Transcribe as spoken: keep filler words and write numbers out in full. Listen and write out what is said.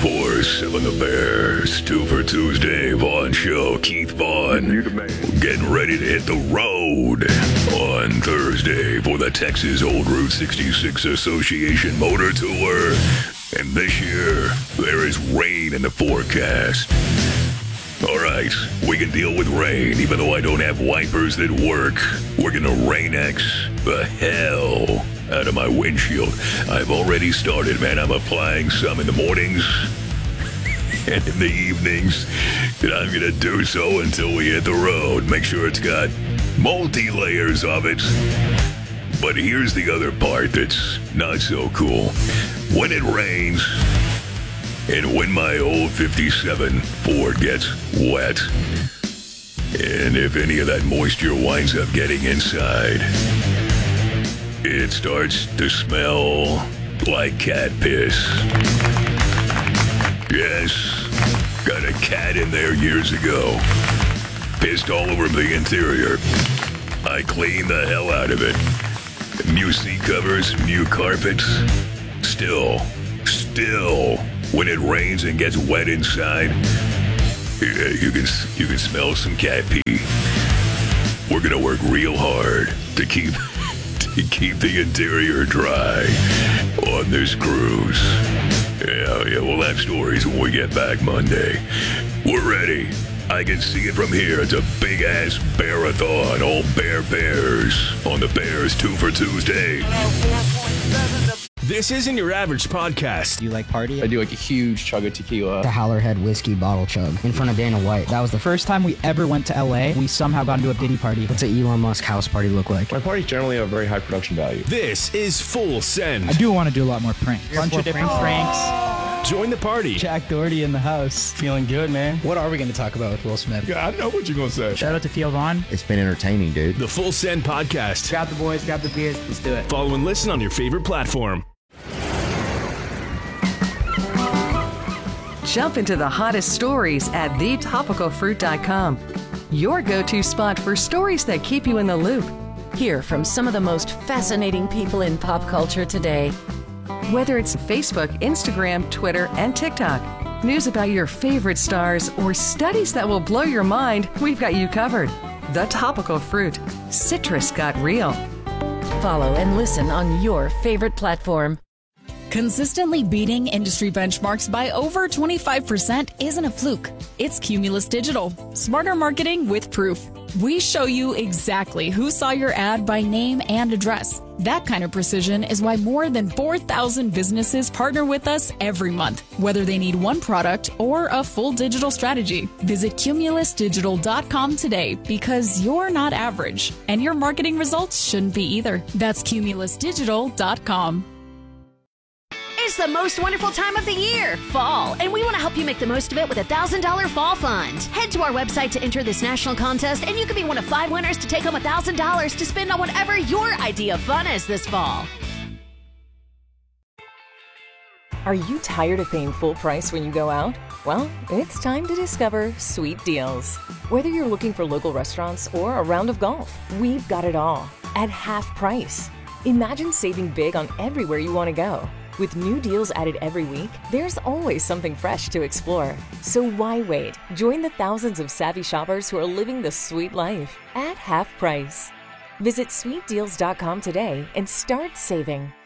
for Seven the Bears, Two for Tuesday, Vaughn Show, Keith Vaughn. Getting ready to hit the road on Thursday for the Texas Old Route sixty-six Association Motor Tour. And this year, there is rain in the forecast. All right, we can deal with rain, even though I don't have wipers that work. We're going to Rain-X the hell out of my windshield. I've already started, man. I'm applying some in the mornings and in the evenings. And I'm going to do so until we hit the road. Make sure it's got multi-layers of it. But here's the other part that's not so cool. When it rains, and when my old fifty-seven Ford gets wet, and if any of that moisture winds up getting inside, it starts to smell like cat piss. Yes, got a cat in there years ago. Pissed all over the interior. I cleaned the hell out of it. New seat covers, new carpets. Still, still, when it rains and gets wet inside, yeah, you can you can smell some cat pee. We're gonna work real hard to keep to keep the interior dry on this cruise. Yeah, yeah, we'll have stories when we get back Monday. We're ready. I can see it from here. It's a big-ass bear-a-thon. All Bear Bears on the Bears Two for Tuesday. This isn't your average podcast. Do you like party? I do like a huge chug of tequila. The Howlerhead whiskey bottle chug in front of Dana White. That was the first time we ever went to L A. We somehow got into a Diddy party. What's an Elon Musk house party look like? My parties generally have a very high production value. This is Full Send. I do want to do a lot more pranks. Bunch of different pranks. Join the party. Jack Doherty in the house. Feeling good, man. What are we going to talk about with Will Smith? Yeah, I know what you're going to say. Shout out to Theo Vaughn. It's been entertaining, dude. The Full Send podcast. Grab the boys, grab the beers. Let's do it. Follow and listen on your favorite platform. Jump into the hottest stories at the topical fruit dot com. Your go-to spot for stories that keep you in the loop. Hear from some of the most fascinating people in pop culture today. Whether it's Facebook, Instagram, Twitter, and TikTok, news about your favorite stars, or studies that will blow your mind, we've got you covered. The Topical Fruit. Citrus got real. Follow and listen on your favorite platform. Consistently beating industry benchmarks by over twenty-five percent isn't a fluke. It's Cumulus Digital. Smarter marketing with proof. We show you exactly who saw your ad by name and address. That kind of precision is why more than four thousand businesses partner with us every month, whether they need one product or a full digital strategy. Visit cumulus digital dot com today because you're not average, and your marketing results shouldn't be either. That's cumulus digital dot com. It's the most wonderful time of the year, fall, and we want to help you make the most of it with a one thousand dollars Fall Fund. Head to our website to enter this national contest, and you could be one of five winners to take home one thousand dollars to spend on whatever your idea of fun is this fall. Are you tired of paying full price when you go out? Well, it's time to discover Sweet Deals. Whether you're looking for local restaurants or a round of golf, we've got it all at half price. Imagine saving big on everywhere you want to go. With new deals added every week, there's always something fresh to explore. So why wait? Join the thousands of savvy shoppers who are living the sweet life at half price. Visit sweet deals dot com today and start saving.